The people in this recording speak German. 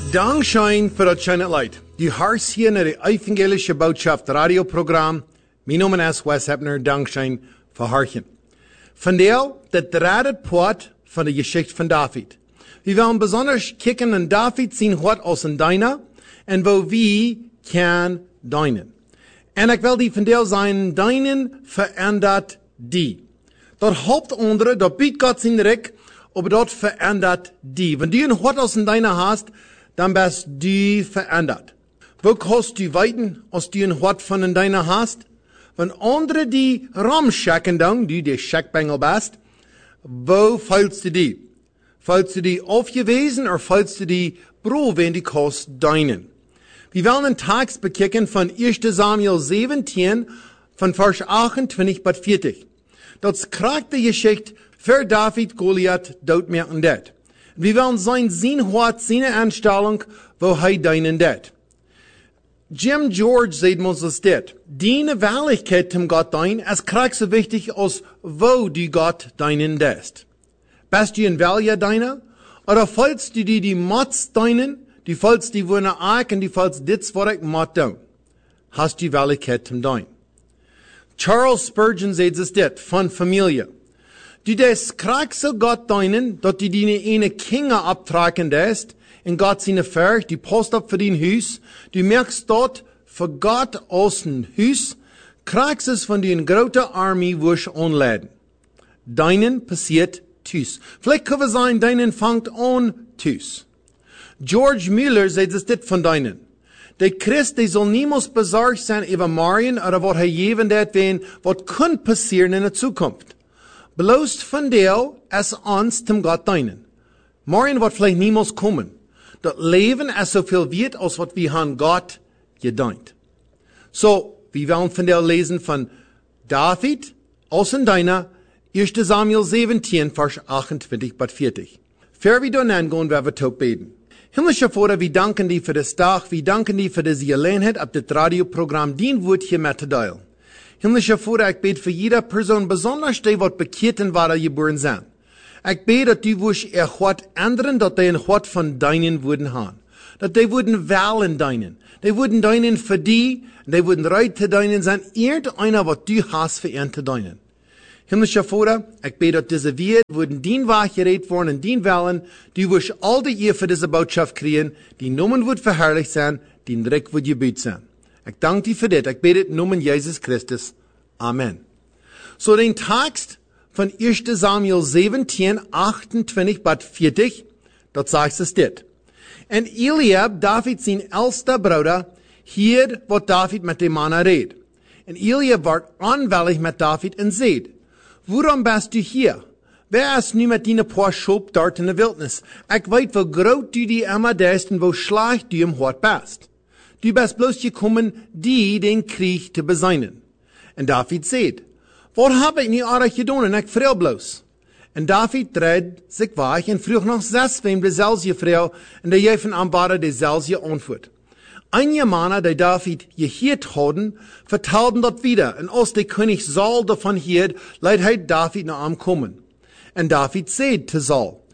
Dankschein für das schöne Leid. Du hörst hier in der evangelische Botschaft Radioprogramm. Mein Name ist Wes Hebner. Dankschein für Harchen. Von der dritte Part von der Geschichte von David. Wir wollen besonders kicken an David sehen, was aus in deiner und wo wir kann deinen. Und ich will die von der sein, deinen verändert die. Dort haupt andere, dort bietet Gott sein Reck, aber dort verändert die. Wenn du ein was aus in deiner hast, dann bist du verändert. Wo kannst du weiten, als du ein was von in deiner hast? Wenn andere die rumschacken dann, du der Scheckbengel bist, wo fällst du die? Fällst du die aufgewesen oder fällst du die Bro, wenn die kannst deinen? Wir wollen einen Text bekicken von 1. Samuel 17, von Vers 28 bis 40. Das kriegt die Geschichte für David Goliath dort merken det. Wir wollen sehen, was seine Anstellung, wo deinen det. Jim George sagt uns das det. Deine Wahrlichkeit zum Gott dein, es kriegt so wichtig aus, wo du Gott deinen dest. Bist du ein Wähler deiner? Oder fällst du die Mods deinen? Die fällst die wohnen arg und die fällst dit, was ich mod down. Hast du Wahrlichkeit zum dein? Charles Spurgeon sagt es det, von Familie. Du des kriegst so Gott deinen, dass du deine eine Kinder abtragen dest, in Gott seine Ferch, die post ab für dein Haus, du merkst dort, für Gott aus dem Haus, kriegst es von den großen Armee, wo ich anladen. Deinen passiert tus. Vielleicht können wir sagen, deinen fängt an tus. George Mueller sagt es dit von deinen. Der Christ, der soll niemals besorgt sein über Marien oder was jeven det wen, was kann passieren in der Zukunft. Bloß von der, es ans zum Gott deinen. Marien wird vielleicht niemals kommen. Das Leben ist so viel wert, als was wir haben Gott gedient. So, wir wollen von der lesen von David, aus in deiner, 1. Samuel 17, Vers 28 bis 40. Für wir dann angehen, werden wir tot beten. Himmlischer Vater, wir danken dir für das Tag, wir danken dir für das Gelegenheit, ab das Radioprogramm, den Wort hier mitzuteilen. Himmlischer Vater, ich bete für jede Person, besonders die, die bekehrt und waren geboren sind. Ich bete, dass du wirst Gott ändern, dass die ein Gott von deinen würden haben. Dass die würden wählen deinen. Die würden deinen für die, und die würden reit zu deinen sein, irgendeiner, was du hast für ihn zu deinen. Himmlischer Vater, ich bete, dass diese Welt würden dien wachgeredet worden und dien wählen, du wirst all die ihr für diese Botschaft kriegen, die Namen wird verherrlicht sein, die Dreck wird gebüht sein. Ich danke dir für das. Ich bete im Namen Jesus Christus. Amen. So den Text von 1. Samuel 17, 28 bis 40, dort sagt es dit. Und Eliab, David sein älster Bruder, hier, wo David mit dem Mann redet. Und Eliab war anwällig mit David und sagt, warum bist du hier? Wer ist nu mit deinen paar Schop dort in der Wildnis? Ich weiß, wo groß du die immer dest und wo schlecht du im Hort bist. Du bist bloß gekommen, die den Krieg zu beseinen. Und David sagt, was hab ich nie arg getan und ich freu bloß? Und David dreht sich weich und frug noch 6 wem dezelfde Frau und der jeven aanbade dezelfde Antwort. Einige Männer, die David gehiert hadden, vertelden dat wieder. Und als der König Saul davon hiert, leidt David nach ihm kommen. Und David sagt zu Saul,